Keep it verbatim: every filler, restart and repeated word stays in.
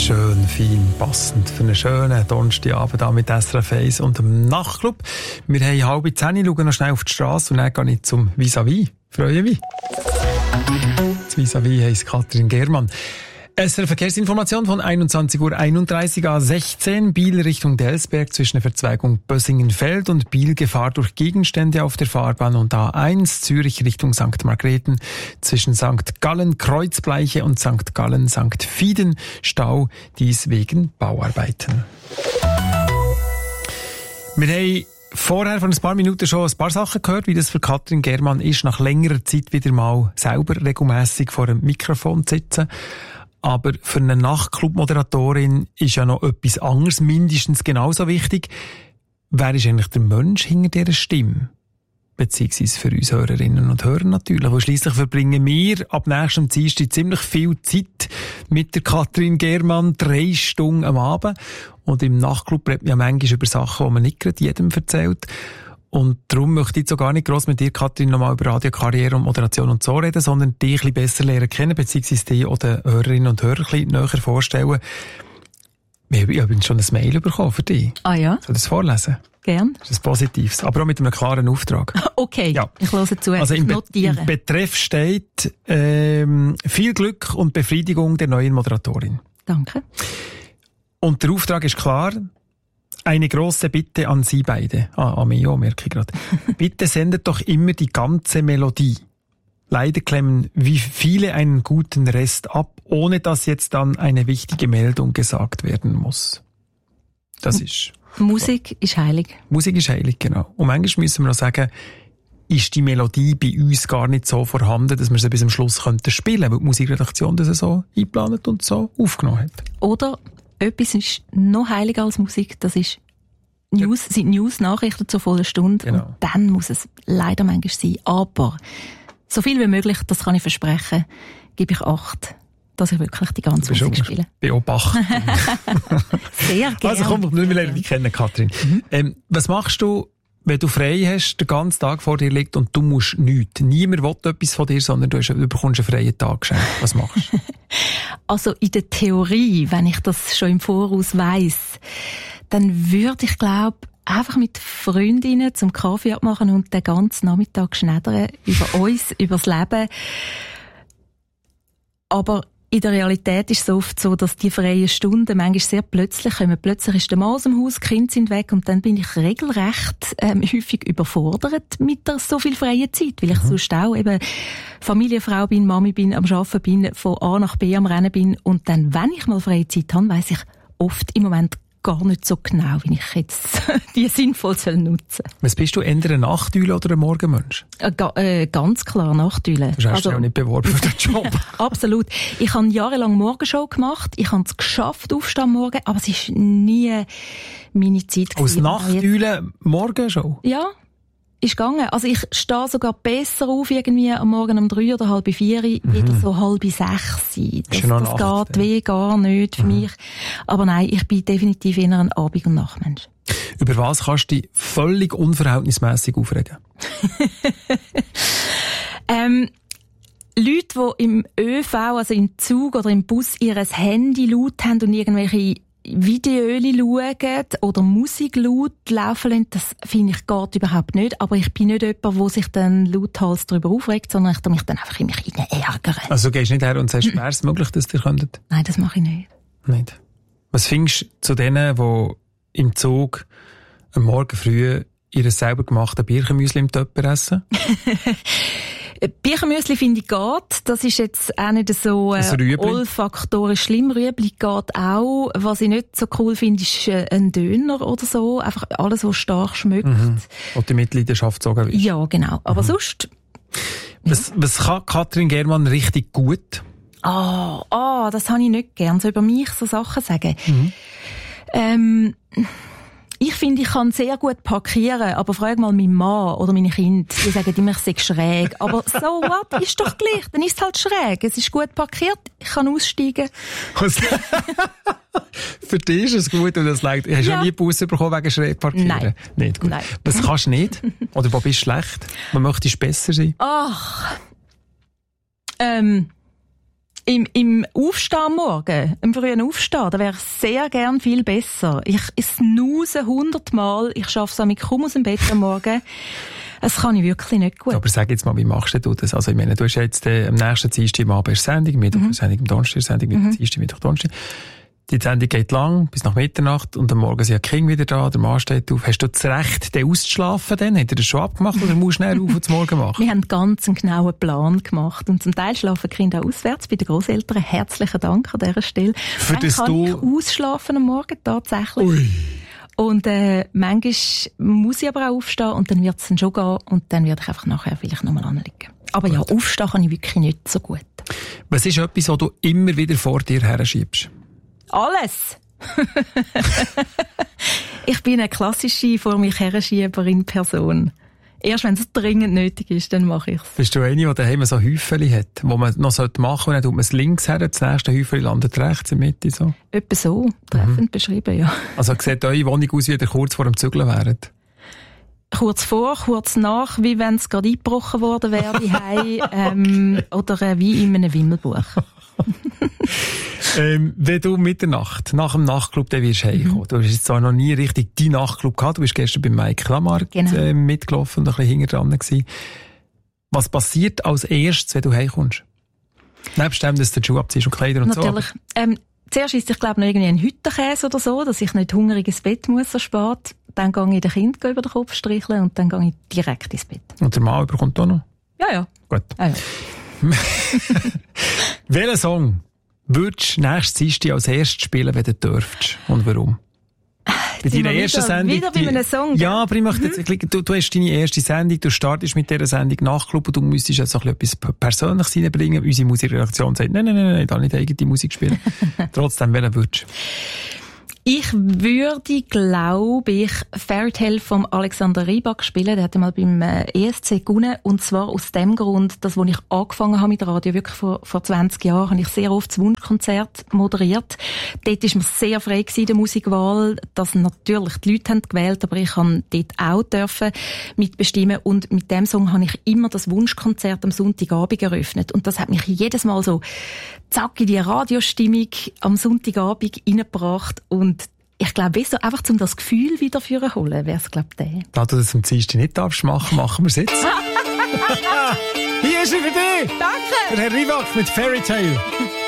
Schön, fein, passend für einen schönen Donnerstagabend da mit S R F eins und dem Nachtclub. Wir haben halb zehn, schauen noch schnell auf die Straße und dann gehe ich zum Vis-à-vis. Freue mich. Das Vis-à-vis heisst Katrin Germann. S R Verkehrsinformation von einundzwanzig Uhr einunddreißig A sechzehn. Biel Richtung Delsberg zwischen der Verzweigung Bössingenfeld und Biel Gefahr durch Gegenstände auf der Fahrbahn und A eins. Zürich Richtung Sankt Margrethen zwischen Sankt Gallen Kreuzbleiche und Sankt Gallen Sankt Fieden. Stau, dies wegen Bauarbeiten. Wir haben vorher von ein paar Minuten schon ein paar Sachen gehört, wie das für Katrin Germann ist, nach längerer Zeit wieder mal selber regelmässig vor dem Mikrofon zu sitzen. Aber für eine Nachtclub-Moderatorin ist ja noch etwas anderes, mindestens genauso wichtig. Wer ist eigentlich der Mensch hinter dieser Stimme? Beziehungsweise für uns Hörerinnen und Hörer natürlich. Weil schliesslich verbringen wir ab nächstem Dienstag ziemlich viel Zeit mit der Katrin Germann, drei Stunden am Abend. Und im Nachtclub redet man ja manchmal über Sachen, die man nicht gerade jedem erzählt. Und darum möchte ich jetzt so gar nicht gross mit dir, Katrin, nochmal über Radiokarriere und Moderation und so reden, sondern dich ein bisschen besser lernen kennen, beziehungsweise dich oder Hörerinnen und Hörer ein bisschen näher vorstellen. Ich habe schon ein Mail bekommen für dich. Ah ja? Soll ich das vorlesen? Gern. Das ist ein Positives, aber auch mit einem klaren Auftrag. Okay, ja. Ich höre zu. Also im, Be- notieren. im Betreff steht ähm, viel Glück und Befriedigung der neuen Moderatorin. Danke. Und der Auftrag ist klar. Eine grosse Bitte an Sie beide. Ah, an mich auch, merke ich gerade. Bitte sendet doch immer die ganze Melodie. Leider klemmen wie viele einen guten Rest ab, ohne dass jetzt dann eine wichtige Meldung gesagt werden muss. Das ist... Musik so. Ist heilig. Musik ist heilig, genau. Und manchmal müssen wir noch sagen, ist die Melodie bei uns gar nicht so vorhanden, dass wir sie bis zum Schluss spielen könnten, weil die Musikredaktion das so eingeplant und so aufgenommen hat. Oder etwas ist noch heiliger als Musik, das ist News, sind News-Nachrichten zur vollen Stunde. Genau. Und dann muss es leider manchmal sein. Aber so viel wie möglich, das kann ich versprechen, gebe ich Acht, dass ich wirklich die ganze Musik spiele. Beobachten. Sehr gerne. Also komm, wir lernen dich kennen, Katrin. Mhm. Ähm, was machst du, wenn du frei hast, den ganzen Tag vor dir liegt und du musst nichts? Niemand will etwas von dir, sondern du, hast, du bekommst einen freien Tag geschenkt. Was machst du? Also in der Theorie, wenn ich das schon im Voraus weiss, dann würde ich, glaube einfach mit Freundinnen zum Kaffee abmachen und den ganzen Nachmittag schneidern über uns, über das Leben. Aber in der Realität ist es oft so, dass die freien Stunden manchmal sehr plötzlich kommen. Plötzlich ist der Mann aus dem Haus, die Kinder sind weg und dann bin ich regelrecht ähm, häufig überfordert mit der so viel freien Zeit, weil ich mhm. sonst auch eben Familienfrau bin, Mami bin, am Arbeiten bin, von A nach B am Rennen bin und dann, wenn ich mal freie Zeit habe, weiss ich oft im Moment gar nicht so genau, wie ich jetzt die sinnvoll nutzen soll. Was bist du, eher ein Nachtüle oder ein Morgenmensch? Äh, ga, äh, ganz klar Nachtüle. Du hast also, dich auch nicht beworben für den Job. Absolut. Ich habe jahrelang Morgenshow gemacht. Ich habe es geschafft, aufstehen am Morgen, aber es ist nie meine Zeit. Aus Nachtüle Morgenshow? Ja. Ist gegangen. Also ich stehe sogar besser auf, irgendwie am Morgen um drei oder halb vier, mhm. wieder so halb sechs. Das, das Nacht, geht ja. weh gar nicht für mhm. mich. Aber nein, ich bin definitiv eher ein Abend- und Nachtmensch. Über was kannst du dich völlig unverhältnismässig aufregen? ähm, Leute, die im ÖV, also im Zug oder im Bus, ihr Handy laut haben und irgendwelche Videos schauen oder Musik laut laufen lassen, das finde ich geht überhaupt nicht. Aber ich bin nicht jemand, der sich dann lauthals darüber aufregt, sondern ich tue mich dann einfach in mich ärgern. Also gehst du nicht her und sagst, wäre es möglich, dass ihr könntet? Nein, das mache ich nicht. Nicht. Was findest du zu denen, die im Zug am Morgen früh ihr selber gemachten Birchenmüsli im Töpper essen? Birchenmüsli finde ich geht. Das ist jetzt auch nicht so äh, olfaktorisch schlimm. Rüebli geht auch. Was ich nicht so cool finde, ist äh, ein Döner oder so. Einfach alles, was stark schmeckt. Mhm. Und die Mitleidenschaft sogar ist. Ja, genau. Aber mhm. sonst... Was, ja. was kann Katrin Germann richtig gut? Ah, oh, oh, das habe ich nicht gern. So über mich so Sachen sagen. Mhm. Ähm... Ich finde, ich kann sehr gut parkieren, aber frag mal meinen Mann oder meine Kinder, die sagen immer, ich sei schräg. Aber so what? Ist doch gleich, dann ist es halt schräg. Es ist gut parkiert, ich kann aussteigen. Für dich ist es gut und das leicht. Hast du ja. nie Busse bekommen wegen schräg parkieren? Nein. Nicht gut. Nein. Was kannst du nicht? Oder wo bist du schlecht? Man möchte besser sein? Ach. Ähm. Im, im Aufstehen am Morgen, im frühen Aufstehen, da wäre ich sehr gern viel besser. Ich snooze hundertmal, ich schaffe es auch mit kaum aus dem Bett am Morgen. Das kann ich wirklich nicht gut. Aber sag jetzt mal, wie machst du das? Also ich meine, du hast jetzt äh, am nächsten Dienstag am Abend Sendung, Mittwoch mhm. Sendung, am Donnerstag Sendung, Mittwoch, mhm. Dienstag, Mittwoch, Donnerstag. Die Sendung geht lang, bis nach Mitternacht, und am Morgen sind die Kinder wieder da, der Mann steht auf. Hast du das Recht, den auszuschlafen dann? Hat er das schon abgemacht oder musst du schnell auf und zum Morgen machen? Wir haben ganz einen genauen Plan gemacht und zum Teil schlafen die Kinder auch auswärts bei den Grosseltern. Herzlichen Dank an dieser Stelle. Für dann das kann du... ich ausschlafen am Morgen, tatsächlich. Ui. Und äh, manchmal muss ich aber auch aufstehen und dann wird es dann schon gehen und dann werde ich einfach nachher vielleicht nochmal anliegen. Aber gut. Ja, aufstehen kann ich wirklich nicht so gut. Was ist etwas, was du immer wieder vor dir herschiebst? Alles! Ich bin eine klassische vor mich herschieberin Person. Erst wenn es dringend nötig ist, dann mache ich es. Bist du eine, die daheim so Häufchen hat, wo man noch machen sollte, und dann tut man es links her, das nächste Häufchen landet rechts in der Mitte? So? Etwa so, treffend mhm. beschrieben, ja. Also sieht eure Wohnung aus, wie ihr kurz vor dem Zügeln wäret? Kurz vor, kurz nach, wie wenn es gerade eingebrochen worden wäre, ähm, oder äh, wie in einem Wimmelbuch. ähm, wenn du Mitternacht nach dem Nachtclub dann wirst heimkommen, mhm. du hast jetzt zwar noch nie richtig deinen Nachtclub gehabt, du bist gestern beim Mike Lamarck genau. äh, mitgelaufen und ein bisschen hinter dran gewesen. Was passiert als erstes, wenn du heimkommst? Nebst dem, dass du die Schuhe abziehst und Kleider und Natürlich. so. Ähm, zuerst ist ich glaube noch irgendwie ein Hüttenkäse oder so, dass ich nicht hungrig ins Bett muss so spät. Dann gehe ich den Kind über den Kopf streicheln und dann gehe ich direkt ins Bett. Und der Mann überkommt auch noch? Ja, ja. Gut. Ah, ja. Welchen Song würdest du nächstes Dienstag als erstes spielen, wenn du dürftest? Und warum? Bei deiner ersten wieder, Sendung. Wieder bei einem Song. Ja, aber ich möchte jetzt, mhm. du, du hast deine erste Sendung, du startest mit dieser Sendung Nachtclub und du müsstest jetzt auch etwas Persönliches reinbringen. Unsere Musikredaktion sagt, nein, nein, nein, nein, da nicht eigene Musik spielen. Trotzdem, welchen würdest du? Ich würde, glaube ich, Fairy Tale vom Alexander Rybak spielen. Der hat mal beim E S C gewonnen. Und zwar aus dem Grund, dass, als ich angefangen habe mit Radio, wirklich vor, vor zwanzig Jahren, habe ich sehr oft das Wunschkonzert moderiert. Dort war man sehr frei gewesen, der Musikwwahl. Das natürlich, die Leute haben gewählt, aber ich habe dort auch dürfen mitbestimmen. Und mit dem Song habe ich immer das Wunschkonzert am Sonntagabend eröffnet. Und das hat mich jedes Mal so zack in die Radiostimmung am Sonntagabend reingebracht. Und ich glaube, so einfach um das Gefühl wieder zu holen, wäre es, glaube ich, der. Da du das am Dienstag nicht darfst machen, machen wir es jetzt. Hier ist er für dich! Danke! Der Herr Rybak mit Fairy Tale.